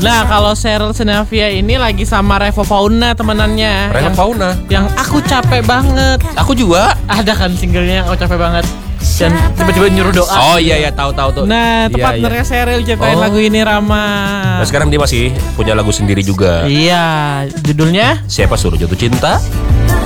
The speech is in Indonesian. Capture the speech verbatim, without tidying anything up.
Nah, kalau Cheryl Senavia ini lagi sama Revo Fauna temenannya. Revo yang, Fauna. Yang aku capek banget. Aku juga. Ada kan singlenya aku capek banget. Dan tiba-tiba nyuruh doa. Oh iya ya, tahu tahu tuh. Nah, itu iya, partnernya iya. Cheryl ciptain Oh. lagu ini, Rama. Nah, sekarang dia masih punya lagu sendiri juga. Iya, judulnya Siapa suruh jatuh cinta?